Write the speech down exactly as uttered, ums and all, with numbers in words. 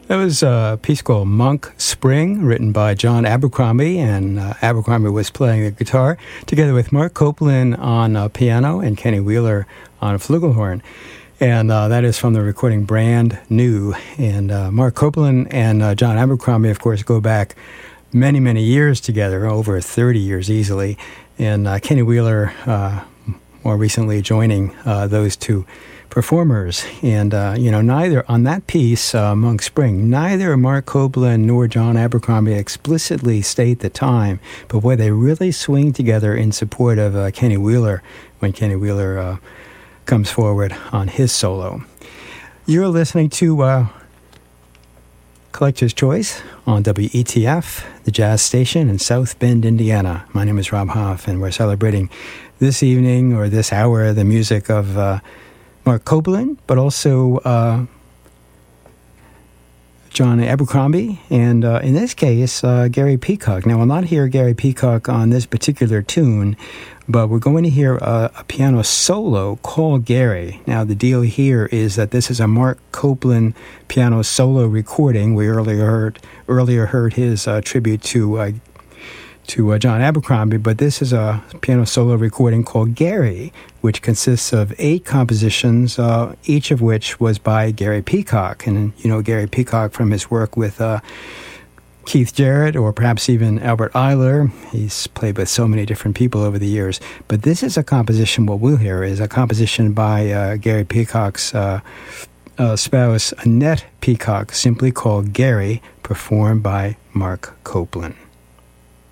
That was a piece called Monk Spring, written by John Abercrombie, and uh, Abercrombie was playing the guitar together with Mark Copeland on uh, piano and Kenny Wheeler on a flugelhorn. And uh, that is from the recording Brand New. And uh, Mark Copeland and uh, John Abercrombie, of course, go back many, many years together, over thirty years easily. And uh, Kenny Wheeler uh, more recently joining uh, those two performers. And, uh, you know, neither, on that piece, uh, Monk Spring, neither Mark Copeland nor John Abercrombie explicitly state the time, but boy, they really swing together in support of uh, Kenny Wheeler when Kenny Wheeler uh, comes forward on his solo. You're listening to uh, Collector's Choice on W E T F, the jazz station in South Bend, Indiana. My name is Rob Hoff, and we're celebrating this evening, or this hour, the music of uh, Mark Copeland, but also uh, John Abercrombie, and uh, in this case, uh, Gary Peacock. Now, we'll not hear Gary Peacock on this particular tune, but we're going to hear a, a piano solo called Gary. Now, the deal here is that this is a Mark Copeland piano solo recording. We earlier heard earlier heard his uh, tribute to uh, to uh, John Abercrombie, but this is a piano solo recording called Gary, which consists of eight compositions, uh, each of which was by Gary Peacock. And, you know, Gary Peacock from his work with uh, Keith Jarrett, or perhaps even Albert Ayler. He's played with so many different people over the years. But this is a composition, what we'll hear is a composition by uh, Gary Peacock's uh, uh, spouse, Annette Peacock, simply called Gary, performed by Mark Copeland.